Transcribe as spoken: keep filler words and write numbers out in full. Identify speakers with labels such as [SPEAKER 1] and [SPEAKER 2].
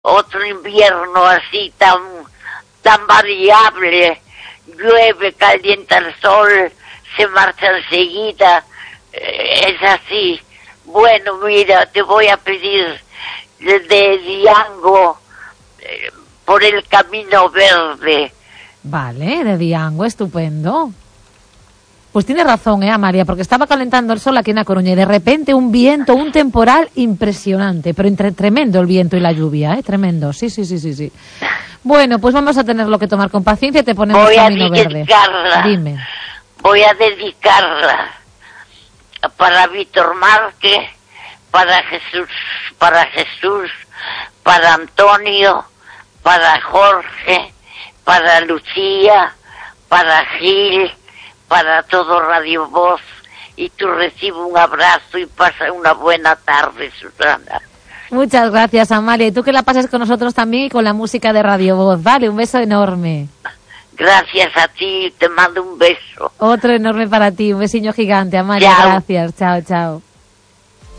[SPEAKER 1] otro invierno así tan, tan variable, llueve, calienta el sol, se marcha enseguida, eh, es así. Bueno, mira, te voy a pedir de, de Diango, eh, por el camino verde.
[SPEAKER 2] Vale, de Diango, estupendo. Pues tiene razón, eh, Amalia, porque estaba calentando el sol aquí en La Coruña y de repente un viento, un temporal impresionante, pero entre, tremendo el viento y la lluvia, eh, tremendo, sí, sí, sí, sí, sí. Bueno, pues vamos a tenerlo que tomar con paciencia y te ponemos
[SPEAKER 1] voy
[SPEAKER 2] camino
[SPEAKER 1] a
[SPEAKER 2] verde. Dime.
[SPEAKER 1] Voy a dedicarla para Víctor Márquez, para Jesús, para Jesús, para Antonio, para Jorge, para Lucía, para Gil, para todo Radio Voz, y tú recibe un abrazo y pasa una buena tarde, Susana.
[SPEAKER 2] Muchas gracias, Amalia, y tú que la pases con nosotros también y con la música de Radio Voz, vale, un beso enorme.
[SPEAKER 1] Gracias a ti, te mando un beso.
[SPEAKER 2] Otro enorme para ti, un besiño gigante, Amalia,
[SPEAKER 1] chao.
[SPEAKER 2] Gracias, chao, chao.